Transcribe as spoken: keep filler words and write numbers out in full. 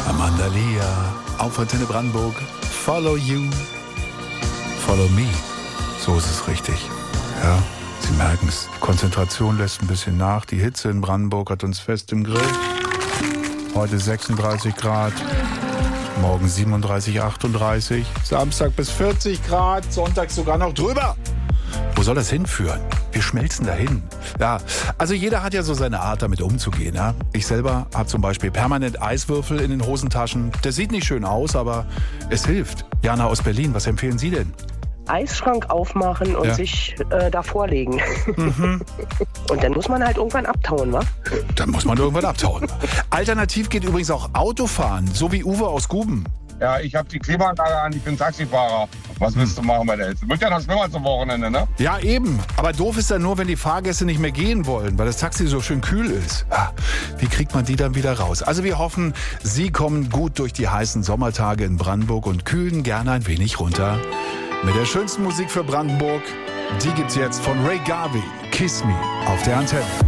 Amanda Lia auf Antenne Brandenburg. Follow you, follow me. So ist es richtig. Ja, Sie merken es. Die Konzentration lässt ein bisschen nach. Die Hitze in Brandenburg hat uns fest im Griff. Heute sechsunddreißig Grad. Morgen siebenunddreißig, achtunddreißig. Samstag bis vierzig Grad. Sonntag sogar noch drüber. Wo soll das hinführen? Wir schmelzen dahin. Ja, also jeder hat ja so seine Art, damit umzugehen. Ja? Ich selber habe zum Beispiel permanent Eiswürfel in den Hosentaschen. Das sieht nicht schön aus, aber es hilft. Jana aus Berlin, was empfehlen Sie denn? Eisschrank aufmachen und Ja. sich äh, davor legen. Mhm. Und dann muss man halt irgendwann abtauen, wa? Dann muss man irgendwann abtauen. Alternativ geht übrigens auch Autofahren, so wie Uwe aus Guben. Ja, ich habe die Klimaanlage an, ich bin Taxifahrer. Was willst du machen bei der Hitze? Wird ja noch schlimmer zum Wochenende, ne? Ja, eben. Aber doof ist dann nur, wenn die Fahrgäste nicht mehr gehen wollen, weil das Taxi so schön kühl ist. Ah, wie kriegt man die dann wieder raus? Also wir hoffen, Sie kommen gut durch die heißen Sommertage in Brandenburg und kühlen gerne ein wenig runter. Mit der schönsten Musik für Brandenburg, die gibt's jetzt von Ray Garvey, Kiss Me, auf der Antenne.